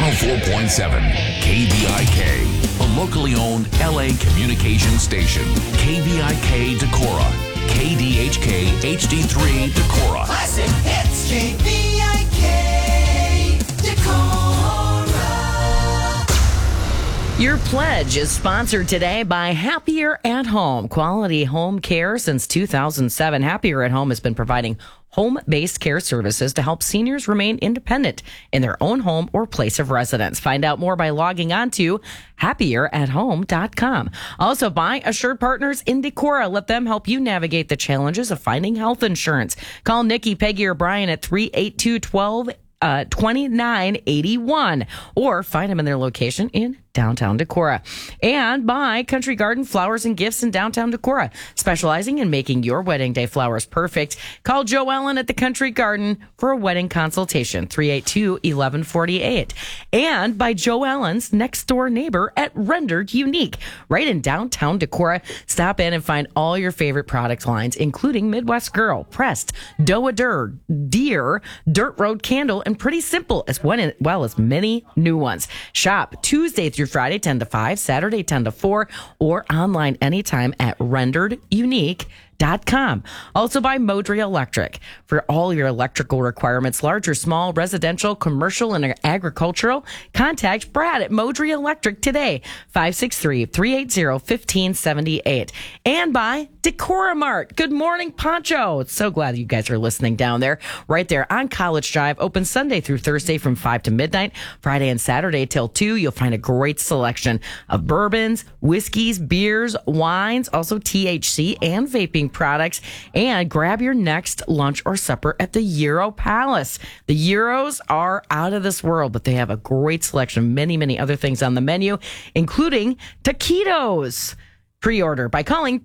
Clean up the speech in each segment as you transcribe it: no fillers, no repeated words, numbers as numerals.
104.7 KVIK, a locally owned LA communication station. KVIK Decorah, KDHK HD3 Decorah. Classic hits, KVIK Decorah. Your pledge is sponsored today by Happier at Home. Quality home care since 2007. Happier at Home has been providing home-based care services to help seniors remain independent in their own home or place of residence. Find out more by logging on to happierathome.com. Also, by Assured Partners in Decorah. Let them help you navigate the challenges of finding health insurance. Call Nikki, Peggy, or Brian at 382-2981 or find them in their location in downtown Decorah. And by Country Garden Flowers and Gifts in downtown Decorah, specializing in making your wedding day flowers perfect. Call Joe Ellen at the Country Garden for a wedding consultation, 382-1148. And by Joe Ellen's next door neighbor at Rendered Unique, right in downtown Decorah. Stop in and find all your favorite product lines, including Midwest Girl, Pressed, Doa Dur, Deer, Dirt Road Candle, and Pretty Simple, as well as many new ones. Shop Tuesday through Friday 10 to 5, Saturday 10 to 4, or online anytime at renderedunique.com. Also by Modry Electric. For all your electrical requirements, large or small, residential, commercial, and agricultural, contact Brad at Modry Electric today, 563-380-1578. And by Decorah Mart. Good morning, Poncho. So glad you guys are listening down there. Right there on College Drive. Open Sunday through Thursday from 5 to midnight. Friday and Saturday till 2. You'll find a great selection of bourbons, whiskeys, beers, wines, also THC and vaping products. And grab your next lunch or supper at the Euro Palace. The Euros are out of this world, but they have a great selection of many, many other things on the menu, including taquitos. Pre-order by calling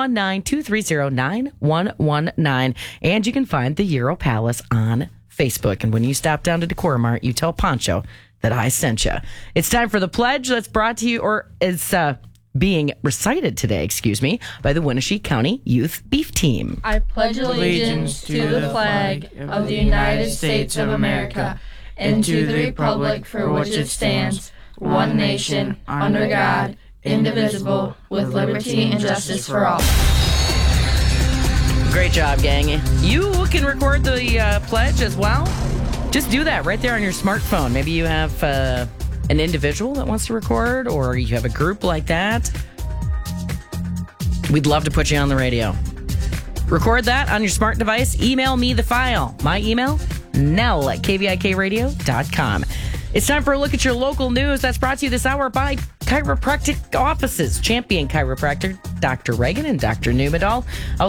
319-230-9119. And you can find the Euro Palace on Facebook. And when you stop down to Decorah Mart, you tell Poncho that I sent you. It's time for the pledge that's brought to you, or is being recited today, by the Wenatchee County Youth Beef Team. I pledge allegiance to the flag of the United States of America and to the republic for which it stands, one nation, under God, indivisible, with liberty and justice for all. Great job, gang. You can record the pledge as well. Just do that right there on your smartphone. Maybe you have an individual that wants to record, or you have a group like that. We'd love to put you on the radio. Record that on your smart device. Email me the file. My email, nell@kvikradio.com. It's time for a look at your local news. That's brought to you this hour by Chiropractic Offices. Champion Chiropractor, Dr. Reagan and Dr. Numedal.